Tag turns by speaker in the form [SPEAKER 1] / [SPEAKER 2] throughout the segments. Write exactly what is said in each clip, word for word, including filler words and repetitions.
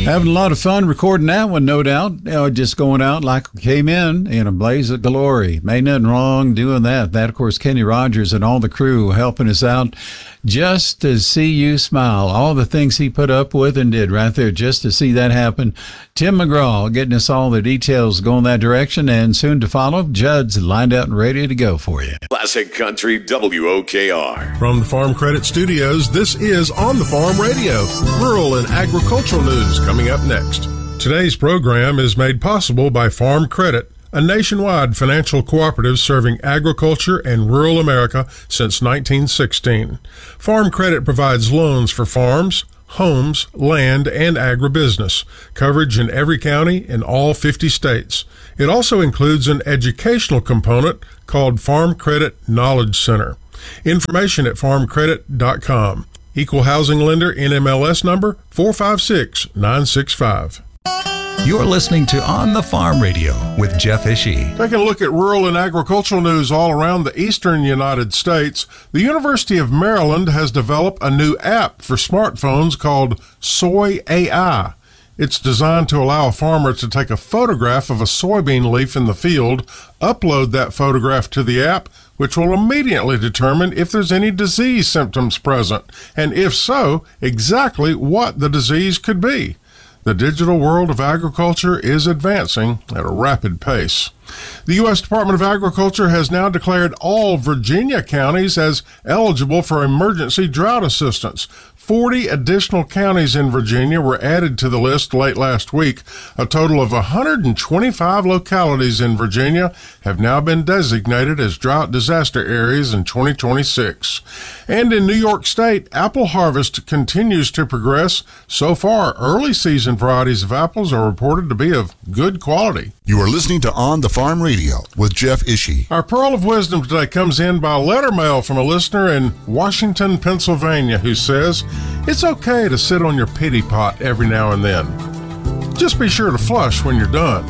[SPEAKER 1] Having a lot of fun recording that one, no doubt. You know, just going out like we came in in a blaze of glory. Made nothing wrong doing that. That, of course, Kenny Rogers and all the crew helping us out just to see you smile. All the things he put up with and did right there just to see that happen. Tim McGraw getting us all the details going that direction, and soon to follow, Judd's lined out and ready to go for you.
[SPEAKER 2] Classic Country W O K R.
[SPEAKER 3] From the Farm Credit Studios, this is On the Farm Radio, rural and agricultural news coming up next. Today's program is made possible by Farm Credit, a nationwide financial cooperative serving agriculture and rural America since nineteen sixteen. Farm Credit provides loans for farms, homes, land, and agribusiness, coverage in every county in all fifty states. It also includes an educational component called Farm Credit Knowledge Center. Information at farm credit dot com. Equal housing lender, N M L S number four five six nine six five.
[SPEAKER 4] You're listening to On the Farm Radio with Jeff Ishii.
[SPEAKER 3] Taking a look at rural and agricultural news all around the eastern United States, the University of Maryland has developed a new app for smartphones called Soy A I. It's designed to allow a farmer to take a photograph of a soybean leaf in the field, upload that photograph to the app, which will immediately determine if there's any disease symptoms present, and if so, exactly what the disease could be. The digital world of agriculture is advancing at a rapid pace. The U S Department of Agriculture has now declared all Virginia counties as eligible for emergency drought assistance. forty additional counties in Virginia were added to the list late last week. A total of one hundred twenty-five localities in Virginia have now been designated as drought disaster areas in twenty twenty-six. And in New York State, apple harvest continues to progress. So far, early season varieties of apples are reported to be of good quality.
[SPEAKER 5] You are listening to On the Farm Radio with Jeff Ishii.
[SPEAKER 3] Our Pearl of Wisdom today comes in by letter mail from a listener in Washington, Pennsylvania, who says, "It's okay to sit on your pity pot every now and then. Just be sure to flush when you're done."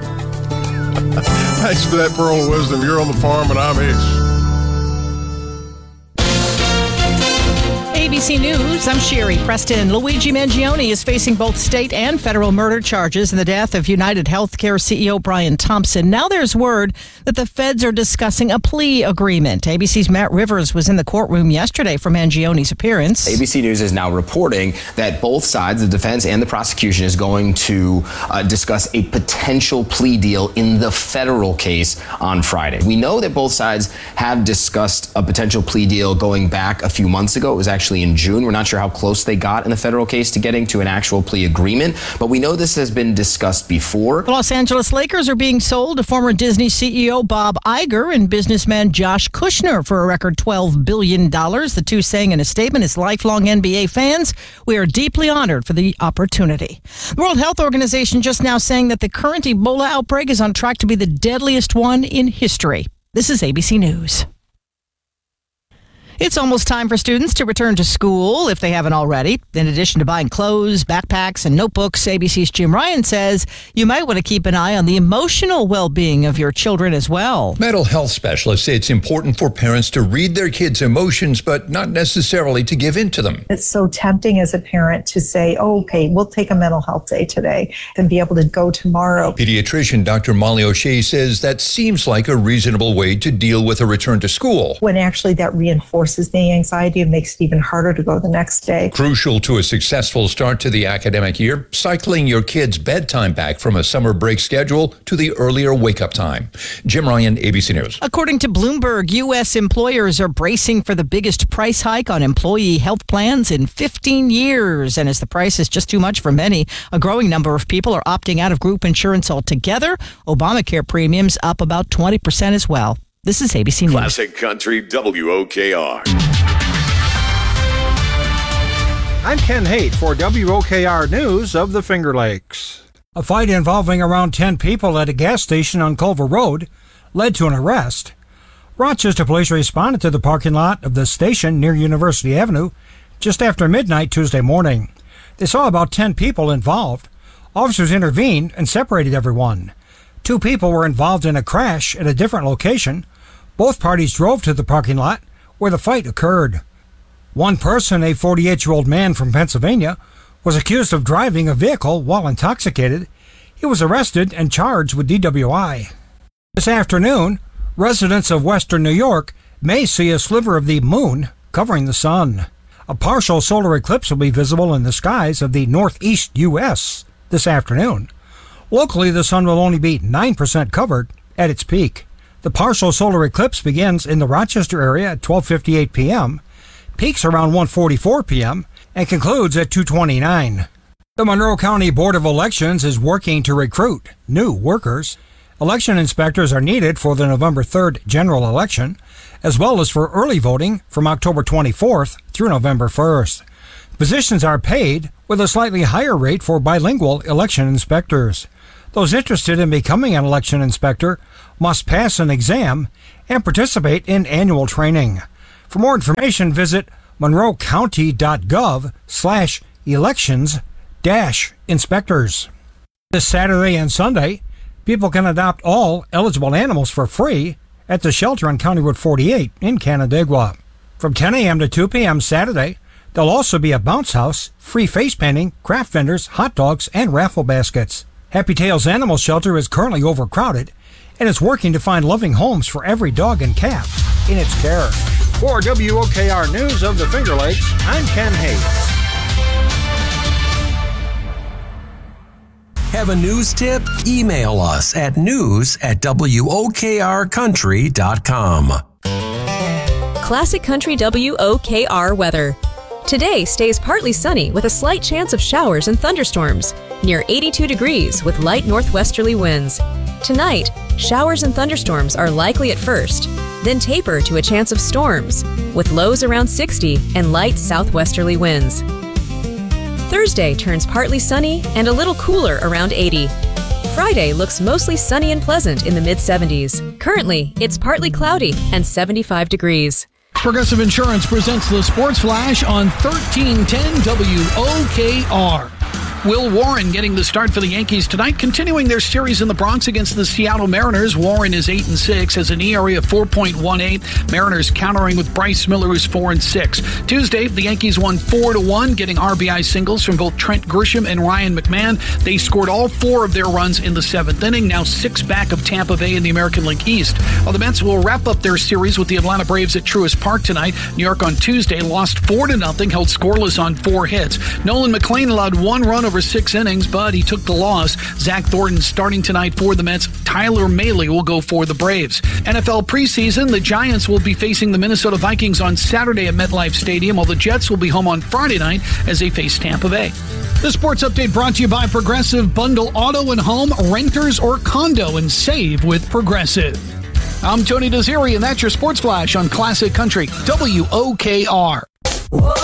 [SPEAKER 3] Thanks for that Pearl of Wisdom. You're on the farm and I'm Ish.
[SPEAKER 6] A B C News, I'm Sherry Preston. Luigi Mangione is facing both state and federal murder charges in the death of United Healthcare C E O Brian Thompson. Now there's word that the feds are discussing a plea agreement. A B C's Matt Rivers was in the courtroom yesterday for Mangione's appearance.
[SPEAKER 7] A B C News is now reporting that both sides, the defense and the prosecution, is going to uh, discuss a potential plea deal in the federal case on Friday. We know that both sides have discussed a potential plea deal going back a few months ago. It was actually in June. We're not sure how close they got in the federal case to getting to an actual plea agreement, but we know this has been discussed before.
[SPEAKER 6] The Los Angeles Lakers are being sold to former Disney C E O Bob Iger and businessman Josh Kushner for a record twelve billion dollars. The two saying in a statement, as lifelong N B A fans, we are deeply honored for the opportunity. The World Health Organization just now saying that the current Ebola outbreak is on track to be the deadliest one in history. This is A B C News. It's almost time for students to return to school if they haven't already. In addition to buying clothes, backpacks, and notebooks, A B C's Jim Ryan says you might want to keep an eye on the emotional well-being of your children as well.
[SPEAKER 8] Mental health specialists say it's important for parents to read their kids' emotions, but not necessarily to give in to them.
[SPEAKER 9] It's so tempting as a parent to say, oh, okay, we'll take a mental health day today and be able to go tomorrow.
[SPEAKER 8] Pediatrician Doctor Molly O'Shea says that seems like a reasonable way to deal with a return to school.
[SPEAKER 9] When actually that reinforces the anxiety, it makes it even harder to go the next day.
[SPEAKER 8] Crucial to a successful start to the academic year, cycling your kids' bedtime back from a summer break schedule to the earlier wake-up time. Jim Ryan, A B C News.
[SPEAKER 6] According to Bloomberg, U S employers are bracing for the biggest price hike on employee health plans in fifteen years. And as the price is just too much for many, a growing number of people are opting out of group insurance altogether. Obamacare premiums up about twenty percent as well. This is A B C News.
[SPEAKER 2] Classic Country W O K R.
[SPEAKER 10] I'm Ken Haight for W O K R News of the Finger Lakes.
[SPEAKER 11] A fight involving around ten people at a gas station on Culver Road led to an arrest. Rochester police responded to the parking lot of the station near University Avenue just after midnight Tuesday morning. They saw about ten people involved. Officers intervened and separated everyone. Two people were involved in a crash at a different location. Both parties drove to the parking lot where the fight occurred. One person, a forty-eight-year-old man from Pennsylvania, was accused of driving a vehicle while intoxicated. He was arrested and charged with D W I. This afternoon, residents of western New York may see a sliver of the moon covering the sun. A partial solar eclipse will be visible in the skies of the northeast U S this afternoon. Locally, the sun will only be nine percent covered at its peak. The partial solar eclipse begins in the Rochester area at twelve fifty-eight p.m., peaks around one forty-four p.m., and concludes at two twenty-nine. The Monroe County Board of Elections is working to recruit new workers. Election inspectors are needed for the November third general election, as well as for early voting from October twenty-fourth through November first. Positions are paid with a slightly higher rate for bilingual election inspectors. Those interested in becoming an election inspector must pass an exam and participate in annual training. For more information, visit monroecounty.gov slash elections dash inspectors. This Saturday and Sunday, people can adopt all eligible animals for free at the shelter on County Road forty-eight in Canandaigua. From ten a.m. to two p.m. Saturday, there'll also be a bounce house, free face painting, craft vendors, hot dogs, and raffle baskets. Happy Tales Animal Shelter is currently overcrowded and is working to find loving homes for every dog and cat in its care.
[SPEAKER 10] For W O K R News of the Finger Lakes, I'm Ken Hayes.
[SPEAKER 12] Have a news tip? Email us at news at W O K R country dot com.
[SPEAKER 13] Classic Country W O K R weather. Today stays partly sunny with a slight chance of showers and thunderstorms, near eighty-two degrees with light northwesterly winds. Tonight, showers and thunderstorms are likely at first, then taper to a chance of storms, with lows around sixty and light southwesterly winds. Thursday turns partly sunny and a little cooler around eighty. Friday looks mostly sunny and pleasant in the mid seventies. Currently, it's partly cloudy and seventy-five degrees.
[SPEAKER 14] Progressive Insurance presents the Sports Flash on thirteen ten W O K R. Will Warren getting the start for the Yankees tonight, continuing their series in the Bronx against the Seattle Mariners. Warren is eight and six, has an E R A of four point one eight. Mariners countering with Bryce Miller, who's four and six. Tuesday, the Yankees won four to one, getting R B I singles from both Trent Grisham and Ryan McMahon. They scored all four of their runs in the seventh inning, now six back of Tampa Bay in the American League East. While the Mets will wrap up their series with the Atlanta Braves at Truist Park tonight. New York on Tuesday lost four to nothing, held scoreless on four hits. Nolan McLean allowed one run over six innings, but he took the loss. Zach Thornton starting tonight for the Mets. Tyler Mahle will go for the Braves. N F L preseason, the Giants will be facing the Minnesota Vikings on Saturday at MetLife Stadium, while the Jets will be home on Friday night as they face Tampa Bay. The sports update brought to you by Progressive. Bundle auto and home, renters or condo, and save with Progressive. I'm Tony Desiri, and that's your Sports Flash on Classic Country W O K R.